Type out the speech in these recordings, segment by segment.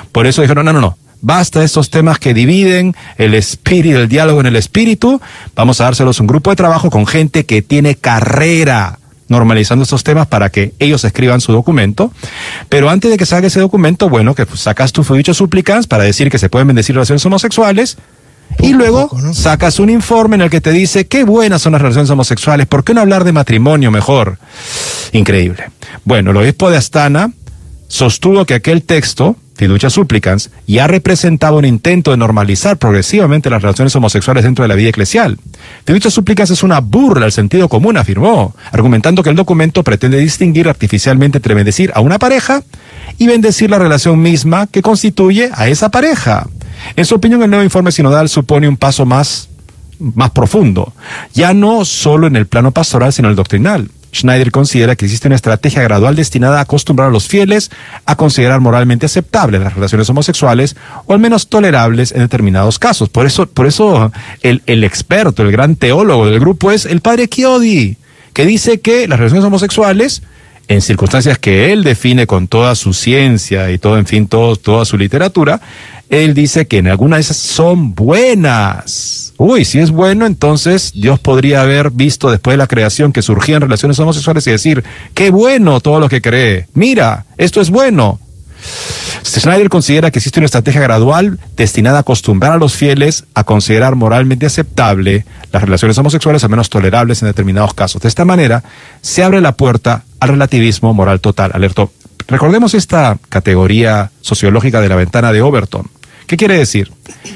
Por eso dijeron, no. Basta de estos temas que dividen el espíritu, el diálogo en el espíritu. Vamos a dárselos a un grupo de trabajo con gente que tiene carrera normalizando estos temas para que ellos escriban su documento. Pero antes de que salga ese documento, bueno, que sacas tu fiducia supplicans para decir que se pueden bendecir relaciones homosexuales. Y luego sacas un informe en el que te dice qué buenas son las relaciones homosexuales, ¿por qué no hablar de matrimonio mejor? Increíble. Bueno, el obispo de Astana sostuvo que aquel texto, Fiducia Supplicans, ya representaba un intento de normalizar progresivamente las relaciones homosexuales dentro de la vida eclesial. Fiducia Supplicans es una burla al sentido común, afirmó, argumentando que el documento pretende distinguir artificialmente entre bendecir a una pareja y bendecir la relación misma que constituye a esa pareja. En su opinión, el nuevo informe sinodal supone un paso más profundo, ya no solo en el plano pastoral, sino en el doctrinal. Schneider considera que existe una estrategia gradual destinada a acostumbrar a los fieles a considerar moralmente aceptables las relaciones homosexuales o al menos tolerables en determinados casos. Por eso el experto, el gran teólogo del grupo es el padre Chiodi, que dice que las relaciones homosexuales, en circunstancias que él define con toda su ciencia y todo, en fin, toda su literatura, él dice que en algunas de esas son buenas. Uy, si es bueno, entonces Dios podría haber visto después de la creación que surgían relaciones homosexuales y decir, qué bueno todo lo que cree, mira, esto es bueno. Schneider considera que existe una estrategia gradual destinada a acostumbrar a los fieles a considerar moralmente aceptable las relaciones homosexuales, al menos tolerables en determinados casos. De esta manera, se abre la puerta al relativismo moral total. Alertó. Recordemos esta categoría sociológica de la ventana de Overton. ¿Qué quiere decir?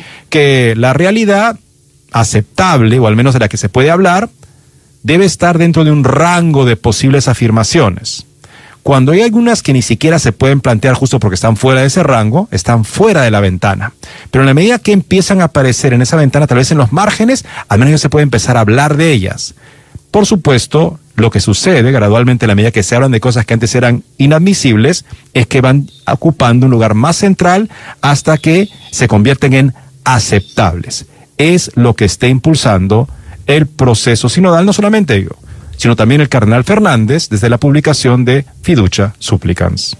Que la realidad aceptable, o al menos de la que se puede hablar, debe estar dentro de un rango de posibles afirmaciones. Cuando hay algunas que ni siquiera se pueden plantear justo porque están fuera de ese rango, están fuera de la ventana. Pero en la medida que empiezan a aparecer en esa ventana, tal vez en los márgenes, al menos ya se puede empezar a hablar de ellas. Por supuesto, lo que sucede gradualmente a la medida que se hablan de cosas que antes eran inadmisibles, es que van ocupando un lugar más central hasta que se convierten en aceptables. Es lo que está impulsando el proceso sinodal, no solamente ello, sino también el cardenal Fernández desde la publicación de Fiducia Supplicans.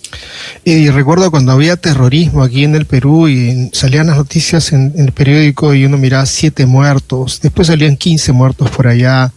Y recuerdo cuando había terrorismo aquí en el Perú y salían las noticias en el periódico y uno miraba 7 muertos, después salían 15 muertos por allá,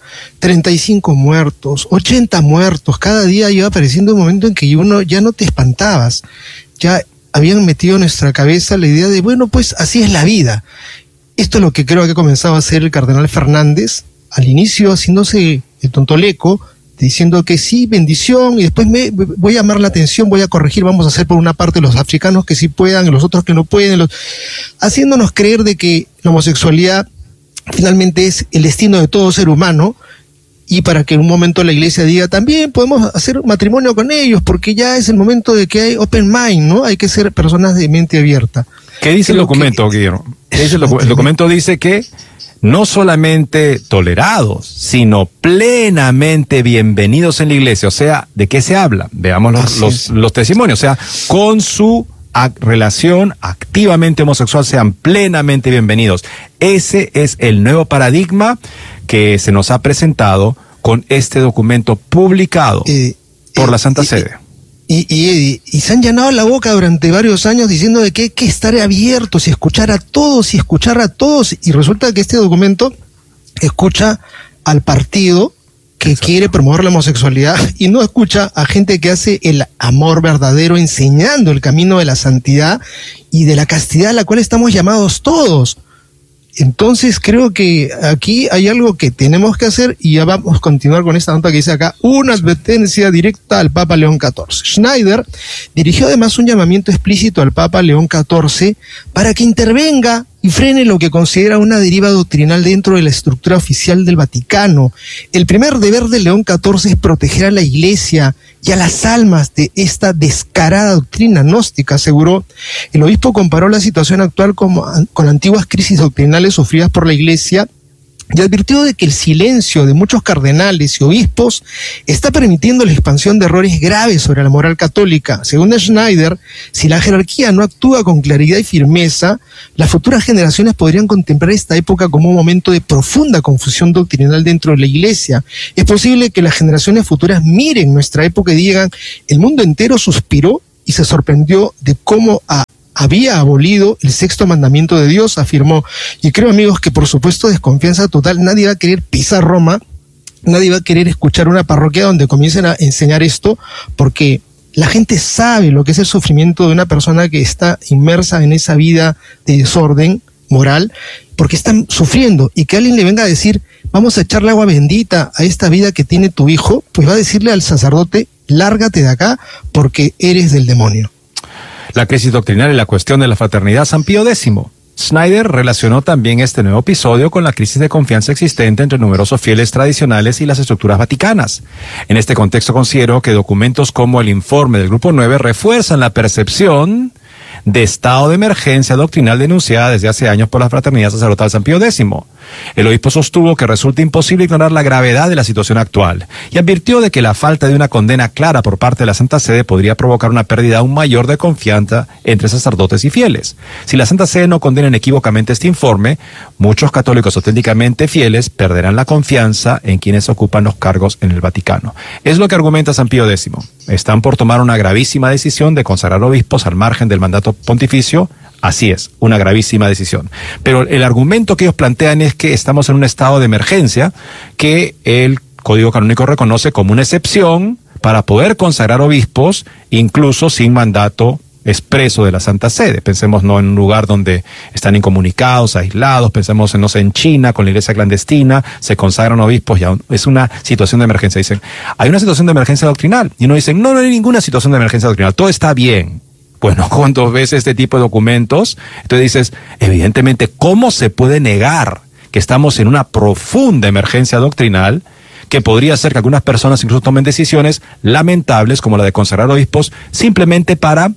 35 muertos, 80 muertos, cada día iba apareciendo un momento en que uno ya no te espantabas, ya habían metido en nuestra cabeza la idea de, bueno, pues así es la vida. Esto es lo que creo que ha comenzado a hacer el cardenal Fernández, al inicio haciéndose el tontoleco, diciendo que sí, bendición, y después voy a llamar la atención, voy a corregir, vamos a hacer por una parte los africanos que sí puedan, y los otros que no pueden, haciéndonos creer de que la homosexualidad finalmente es el destino de todo ser humano, y para que en un momento la iglesia diga, también podemos hacer matrimonio con ellos, porque ya es el momento de que hay open mind, ¿no? Hay que ser personas de mente abierta. ¿Qué dice el documento, Guillermo? El documento dice que no solamente tolerados, sino plenamente bienvenidos en la iglesia. O sea, ¿de qué se habla? Veamos los testimonios. O sea, con su relación activamente homosexual sean plenamente bienvenidos. Ese es el nuevo paradigma que se nos ha presentado con este documento publicado por la Santa Sede. Y se han llenado la boca durante varios años diciendo de que hay que estar abiertos y escuchar a todos, y resulta que este documento escucha al partido que quiere promover la homosexualidad y no escucha a gente que hace el amor verdadero, enseñando el camino de la santidad y de la castidad a la cual estamos llamados todos. Entonces creo que aquí hay algo que tenemos que hacer, y ya vamos a continuar con esta nota que dice acá, una advertencia directa al Papa León XIV. Schneider dirigió además un llamamiento explícito al Papa León XIV para que intervenga y frene lo que considera una deriva doctrinal dentro de la estructura oficial del Vaticano. El primer deber de León XIV es proteger a la Iglesia y a las almas de esta descarada doctrina gnóstica, aseguró. El obispo comparó la situación actual con antiguas crisis doctrinales sufridas por la Iglesia y advirtió de que el silencio de muchos cardenales y obispos está permitiendo la expansión de errores graves sobre la moral católica. Según Schneider, si la jerarquía no actúa con claridad y firmeza, las futuras generaciones podrían contemplar esta época como un momento de profunda confusión doctrinal dentro de la Iglesia. Es posible que las generaciones futuras miren nuestra época y digan, el mundo entero suspiró y se sorprendió de cómo a había abolido el sexto mandamiento de Dios, afirmó. Y creo, amigos, que por supuesto desconfianza total, nadie va a querer pisar Roma, nadie va a querer escuchar una parroquia donde comiencen a enseñar esto, porque la gente sabe lo que es el sufrimiento de una persona que está inmersa en esa vida de desorden moral, porque están sufriendo, y que alguien le venga a decir, vamos a echarle agua bendita a esta vida que tiene tu hijo, pues va a decirle al sacerdote, lárgate de acá porque eres del demonio. La crisis doctrinal y la cuestión de la fraternidad. San Pío X. Snyder relacionó también este nuevo episodio con la crisis de confianza existente entre numerosos fieles tradicionales y las estructuras vaticanas. En este contexto considero que documentos como el informe del Grupo 9 refuerzan la percepción de estado de emergencia doctrinal denunciada desde hace años por la Fraternidad Sacerdotal San Pío X. El obispo sostuvo que resulta imposible ignorar la gravedad de la situación actual y advirtió de que la falta de una condena clara por parte de la Santa Sede podría provocar una pérdida aún mayor de confianza entre sacerdotes y fieles. Si la Santa Sede no condena inequívocamente este informe, muchos católicos auténticamente fieles perderán la confianza en quienes ocupan los cargos en el Vaticano. Es lo que argumenta San Pío X. Están por tomar una gravísima decisión de consagrar obispos al margen del mandato pontificio. Así es, una gravísima decisión. Pero el argumento que ellos plantean es que estamos en un estado de emergencia que el Código Canónico reconoce como una excepción para poder consagrar obispos, incluso sin mandato expreso de la Santa Sede. Pensemos no en un lugar donde están incomunicados, aislados, pensemos en, no sé, en China, con la iglesia clandestina, se consagran obispos, ya es una situación de emergencia. Dicen, hay una situación de emergencia doctrinal. Y uno dice, no, no hay ninguna situación de emergencia doctrinal, todo está bien. Bueno, cuando ves este tipo de documentos, entonces dices, evidentemente, ¿cómo se puede negar que estamos en una profunda emergencia doctrinal que podría hacer que algunas personas incluso tomen decisiones lamentables como la de consagrar obispos simplemente para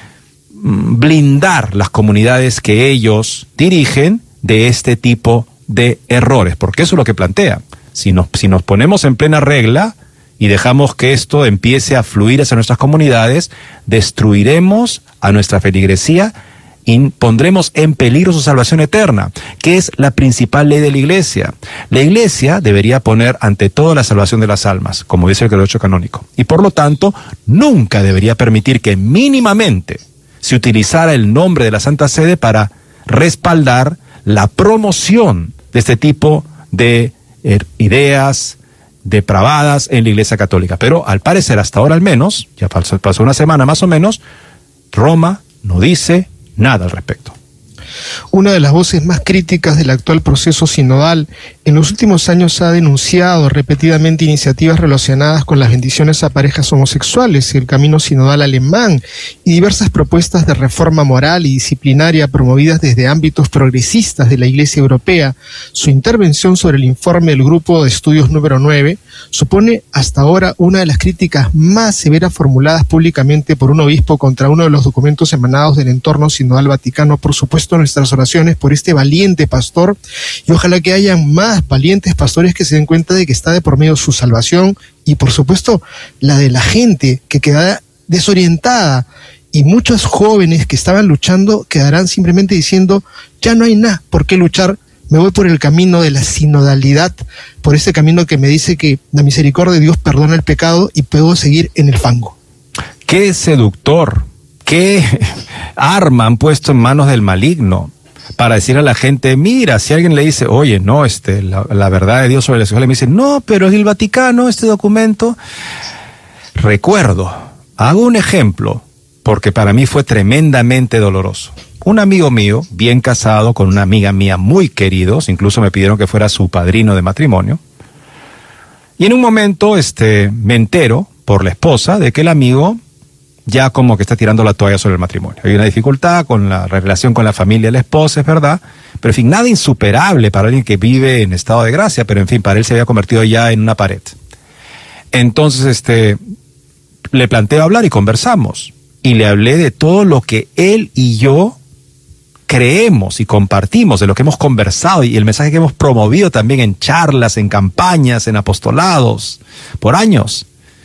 blindar las comunidades que ellos dirigen de este tipo de errores? Porque eso es lo que plantea. Si nos ponemos en plena regla y dejamos que esto empiece a fluir hacia nuestras comunidades, destruiremos a nuestra feligresía y pondremos en peligro su salvación eterna, que es la principal ley de la Iglesia. La Iglesia debería poner ante todo la salvación de las almas, como dice el Credo Canónico, y por lo tanto nunca debería permitir que mínimamente se utilizara el nombre de la Santa Sede para respaldar la promoción de este tipo de ideas depravadas en la Iglesia Católica. Pero al parecer, hasta ahora al menos, ya pasó una semana más o menos, Roma no dice nada al respecto. Una de las voces más críticas del actual proceso sinodal en los últimos años ha denunciado repetidamente iniciativas relacionadas con las bendiciones a parejas homosexuales, el camino sinodal alemán y diversas propuestas de reforma moral y disciplinaria promovidas desde ámbitos progresistas de la Iglesia Europea. Su intervención sobre el informe del Grupo de Estudios número 9 supone hasta ahora una de las críticas más severas formuladas públicamente por un obispo contra uno de los documentos emanados del entorno sinodal vaticano. Por supuesto, nuestras oraciones por este valiente pastor, y ojalá que hayan más valientes pastores que se den cuenta de que está de por medio su salvación y por supuesto la de la gente que quedará desorientada, y muchos jóvenes que estaban luchando quedarán simplemente diciendo, ya no hay nada por qué luchar, me voy por el camino de la sinodalidad, por ese camino que me dice que la misericordia de Dios perdona el pecado y puedo seguir en el fango. ¡Qué seductor! ¿Qué arma han puesto en manos del maligno para decir a la gente, mira, si alguien le dice, oye, no, la verdad de Dios sobre la sexualidad, me dice, no, pero es el Vaticano, este documento? Recuerdo, hago un ejemplo, porque para mí fue tremendamente doloroso. Un amigo mío, bien casado con una amiga mía muy queridos, incluso me pidieron que fuera su padrino de matrimonio, y en un momento me entero por la esposa de que el amigo ya como que está tirando la toalla sobre el matrimonio. Hay una dificultad con la relación con la familia de la esposa, es verdad, pero en fin, nada insuperable para alguien que vive en estado de gracia, pero en fin, para él se había convertido ya en una pared. Entonces, le planteo hablar y conversamos, y le hablé de todo lo que él y yo creemos y compartimos, de lo que hemos conversado y el mensaje que hemos promovido también en charlas, en campañas, en apostolados, por años.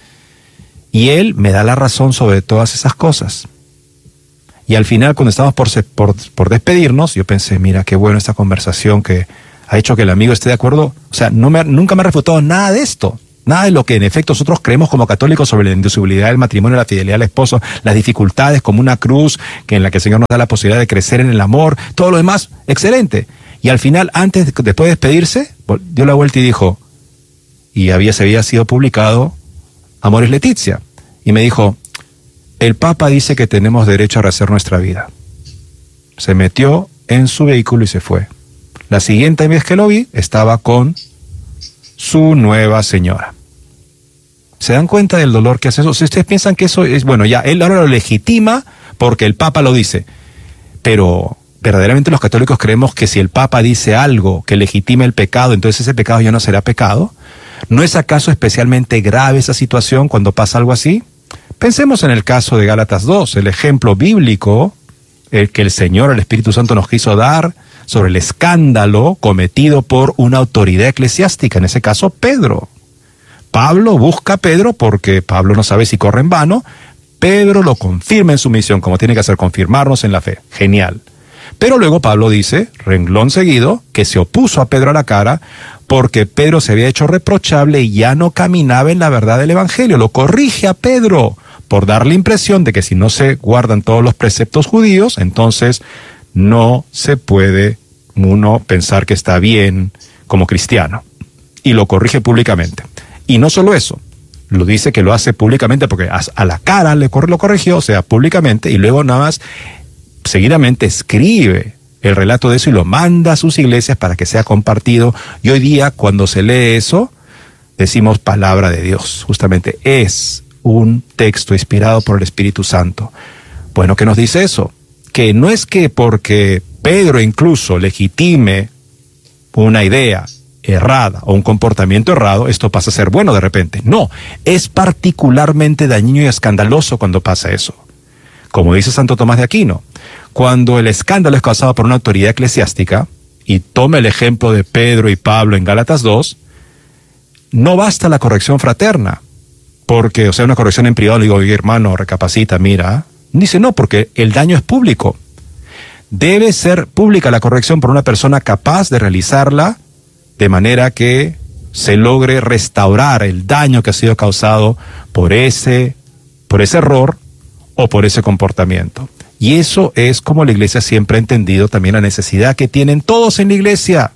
Y él me da la razón sobre todas esas cosas. Y al final, cuando estábamos por despedirnos, yo pensé, mira, qué bueno esta conversación que ha hecho que el amigo esté de acuerdo. O sea, nunca me ha refutado nada de esto. Nada de lo que en efecto nosotros creemos como católicos sobre la indisolubilidad del matrimonio, la fidelidad al esposo, las dificultades como una cruz en la que el Señor nos da la posibilidad de crecer en el amor, todo lo demás, excelente. Y al final, después de despedirse, dio la vuelta y dijo, se había sido publicado Amoris Laetitia. Y me dijo, el Papa dice que tenemos derecho a rehacer nuestra vida. Se metió en su vehículo y se fue. La siguiente vez que lo vi, estaba con su nueva señora. ¿Se dan cuenta del dolor que hace eso? Si ustedes piensan que eso es, bueno, ya, él ahora lo legitima porque el Papa lo dice. Pero verdaderamente los católicos creemos que si el Papa dice algo que legitime el pecado, entonces ese pecado ya no será pecado. ¿No es acaso especialmente grave esa situación cuando pasa algo así? Pensemos en el caso de Gálatas 2, el ejemplo bíblico el que el Señor, el Espíritu Santo nos quiso dar sobre el escándalo cometido por una autoridad eclesiástica, en ese caso Pedro. Pablo busca a Pedro porque Pablo no sabe si corre en vano. Pedro lo confirma en su misión, como tiene que hacer, confirmarnos en la fe. Genial. Pero luego Pablo dice, renglón seguido, que se opuso a Pedro a la cara porque Pedro se había hecho reprochable y ya no caminaba en la verdad del Evangelio. Lo corrige a Pedro por dar la impresión de que si no se guardan todos los preceptos judíos, entonces no se puede uno pensar que está bien como cristiano. Y lo corrige públicamente. Y no solo eso, lo dice que lo hace públicamente porque a la cara lo corrigió, o sea, públicamente, y luego nada más seguidamente escribe el relato de eso y lo manda a sus iglesias para que sea compartido. Y hoy día, cuando se lee eso, decimos palabra de Dios. Justamente es un texto inspirado por el Espíritu Santo. Bueno, ¿qué nos dice eso? Que no es que porque Pedro incluso legitime una idea errada o un comportamiento errado, esto pasa a ser bueno de repente. No, es particularmente dañino y escandaloso cuando pasa eso. Como dice Santo Tomás de Aquino, cuando el escándalo es causado por una autoridad eclesiástica, y toma el ejemplo de Pedro y Pablo en Gálatas 2, no basta la corrección fraterna, porque, o sea, una corrección en privado, le digo, oye, hermano, recapacita, mira. Dice, no, porque el daño es público. Debe ser pública la corrección por una persona capaz de realizarla de manera que se logre restaurar el daño que ha sido causado por ese error o por ese comportamiento. Y eso es como la iglesia siempre ha entendido también la necesidad que tienen todos en la iglesia.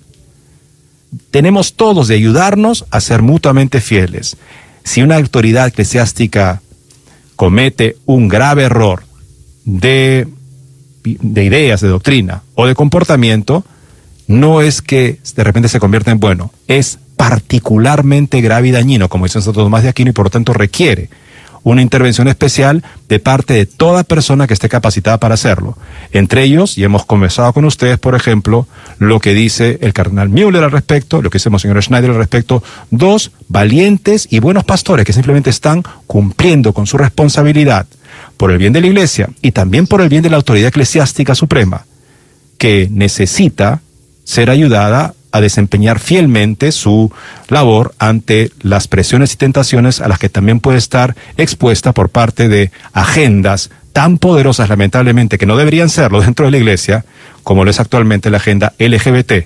Tenemos todos de ayudarnos a ser mutuamente fieles. Si una autoridad eclesiástica comete un grave error de ideas, de doctrina o de comportamiento, no es que de repente se convierta en bueno, es particularmente grave y dañino, como dice Santo Tomás de Aquino, y por lo tanto requiere una intervención especial de parte de toda persona que esté capacitada para hacerlo. Entre ellos, y hemos conversado con ustedes, por ejemplo, lo que dice el cardenal Müller al respecto, lo que dice Monseñor Schneider al respecto, 2 valientes y buenos pastores que simplemente están cumpliendo con su responsabilidad por el bien de la Iglesia y también por el bien de la autoridad eclesiástica suprema, que necesita ser ayudada a desempeñar fielmente su labor ante las presiones y tentaciones a las que también puede estar expuesta por parte de agendas tan poderosas, lamentablemente, que no deberían serlo dentro de la Iglesia, como lo es actualmente la agenda LGBT.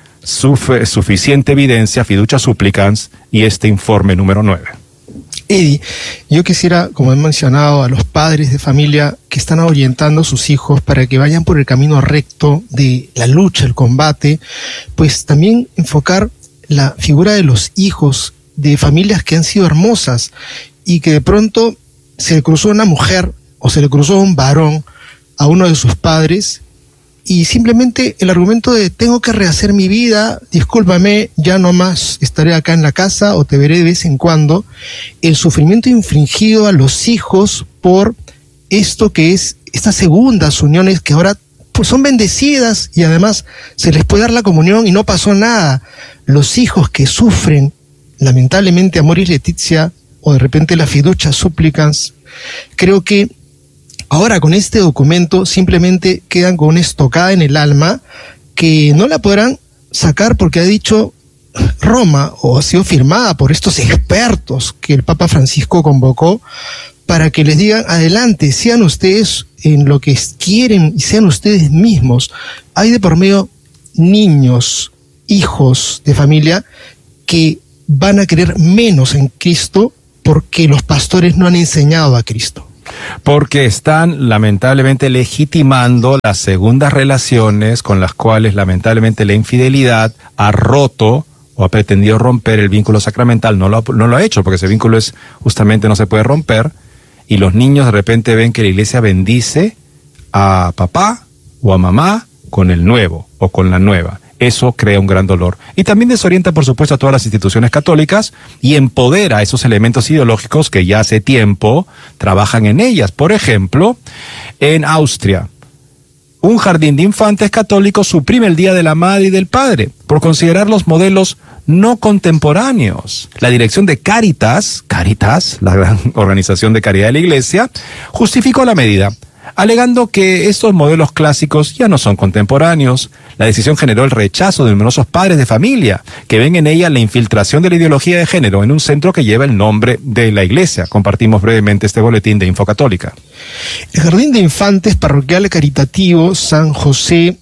Suficiente evidencia, fiducia supplicans y este informe número 9. Eddie, yo quisiera, como he mencionado, a los padres de familia que están ahuyentando a sus hijos para que vayan por el camino recto de la lucha, el combate, pues también enfocar la figura de los hijos de familias que han sido hermosas y que de pronto se le cruzó una mujer o se le cruzó un varón a uno de sus padres y simplemente el argumento de tengo que rehacer mi vida, discúlpame, ya no más estaré acá en la casa o te veré de vez en cuando, el sufrimiento infligido a los hijos por esto que es estas segundas uniones que ahora pues son bendecidas y además se les puede dar la comunión y no pasó nada. Los hijos que sufren lamentablemente Amoris Laetitia o de repente la fiducia supplicans, creo que ahora con este documento simplemente quedan con una estocada en el alma que no la podrán sacar porque ha dicho Roma o ha sido firmada por estos expertos que el Papa Francisco convocó para que les digan adelante, sean ustedes en lo que quieren y sean ustedes mismos. Hay de por medio niños, hijos de familia que van a creer menos en Cristo porque los pastores no han enseñado a Cristo. Porque están lamentablemente legitimando las segundas relaciones con las cuales lamentablemente la infidelidad ha roto o ha pretendido romper el vínculo sacramental. No lo ha hecho, porque ese vínculo es justamente no se puede romper, y los niños de repente ven que la iglesia bendice a papá o a mamá con el nuevo o con la nueva. Eso crea un gran dolor. Y también desorienta, por supuesto, a todas las instituciones católicas y empodera a esos elementos ideológicos que ya hace tiempo trabajan en ellas. Por ejemplo, en Austria, un jardín de infantes católicos suprime el Día de la Madre y del Padre por considerar los modelos no contemporáneos. La dirección de Caritas, la gran organización de caridad de la Iglesia, justificó la medida, alegando que estos modelos clásicos ya no son contemporáneos. La decisión generó el rechazo de numerosos padres de familia, que ven en ella la infiltración de la ideología de género en un centro que lleva el nombre de la Iglesia. Compartimos brevemente este boletín de Infocatólica. El Jardín de Infantes Parroquial Caritativo San José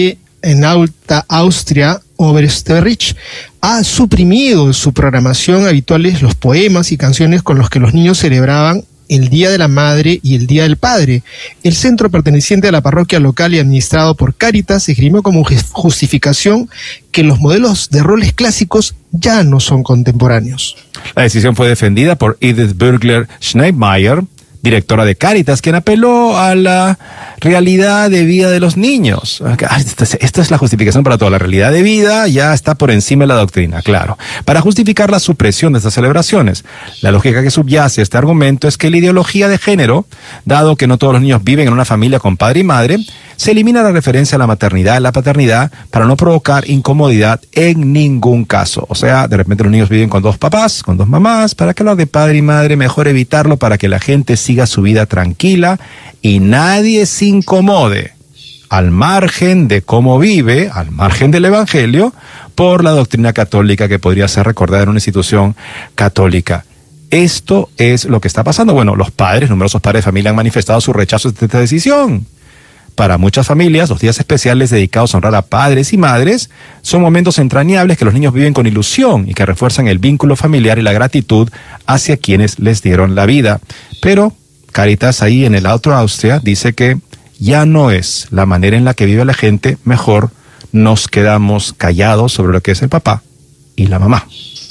en Alta Austria, Obersterrich, ha suprimido de su programación habituales los poemas y canciones con los que los niños celebraban el Día de la Madre y el Día del Padre. El centro perteneciente a la parroquia local y administrado por Cáritas esgrimió como justificación que los modelos de roles clásicos ya no son contemporáneos. La decisión fue defendida por Edith Burgler-Schneidmeier, directora de Cáritas, quien apeló a la realidad de vida de los niños. Esta es la justificación para todo. La realidad de vida ya está por encima de la doctrina, claro. Para justificar la supresión de estas celebraciones, la lógica que subyace a este argumento es que la ideología de género, dado que no todos los niños viven en una familia con padre y madre, se elimina la referencia a la maternidad y la paternidad para no provocar incomodidad en ningún caso. O sea, de repente los niños viven con dos papás, con dos mamás. ¿Para qué hablar de padre y madre? Mejor evitarlo para que la gente siga su vida tranquila y nadie se incomode, al margen de cómo vive, al margen del Evangelio, por la doctrina católica que podría ser recordada en una institución católica. Esto es lo que está pasando. Bueno, numerosos padres de familia han manifestado su rechazo de esta decisión. Para muchas familias, los días especiales dedicados a honrar a padres y madres son momentos entrañables que los niños viven con ilusión y que refuerzan el vínculo familiar y la gratitud hacia quienes les dieron la vida. Pero Cáritas ahí en el Alto Austria dice que ya no es la manera en la que vive la gente, mejor nos quedamos callados sobre lo que es el papá y la mamá.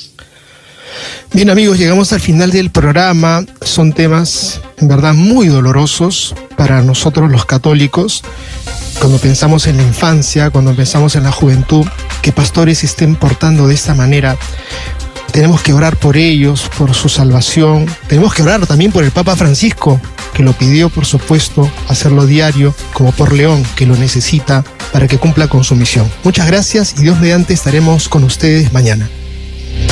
Bien, amigos, llegamos al final del programa. Son temas en verdad muy dolorosos para nosotros los católicos. Cuando pensamos en la infancia, cuando pensamos en la juventud, que pastores se estén portando de esta manera, tenemos que orar por ellos, por su salvación. Tenemos que orar también por el Papa Francisco, que lo pidió, por supuesto, hacerlo diario, como por León, que lo necesita para que cumpla con su misión. Muchas gracias y Dios mediante estaremos con ustedes mañana.